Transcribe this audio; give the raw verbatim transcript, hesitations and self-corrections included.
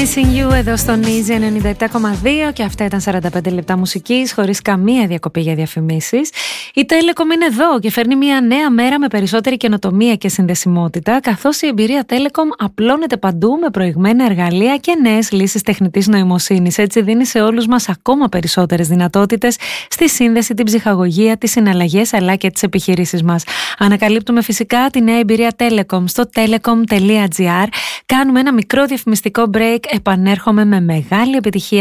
Missing You εδώ στον Easy ενενήντα επτά κόμμα δύο και αυτά ήταν σαράντα πέντε λεπτά μουσικής χωρίς καμία διακοπή για διαφημίσεις. Η Telecom είναι εδώ και φέρνει μια νέα μέρα με περισσότερη καινοτομία και συνδεσιμότητα, καθώς η εμπειρία Telecom απλώνεται παντού με προηγμένα εργαλεία και νέες λύσεις τεχνητής νοημοσύνης. Έτσι δίνει σε όλους μας ακόμα περισσότερες δυνατότητες στη σύνδεση, την ψυχαγωγία, τις συναλλαγές αλλά και τις επιχειρήσεις μας. Ανακαλύπτουμε φυσικά τη νέα εμπειρία Telecom στο telecom τελεία gr. Κάνουμε ένα μικρό διαφημιστικό break, επανέρχομαι με μεγάλη επιτυχία